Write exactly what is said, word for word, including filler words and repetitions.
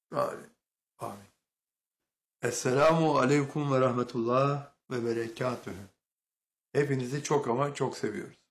Amin. Amin. Esselamu aleyküm ve rahmetullah ve berekatühü. Hepinizi çok ama çok seviyoruz.